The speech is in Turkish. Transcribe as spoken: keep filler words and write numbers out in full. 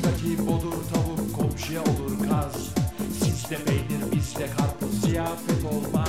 Sokaktaki bodur tavuk komşuya olur kaz. Sizde peynir bizde karpuz ziyafet olmaz.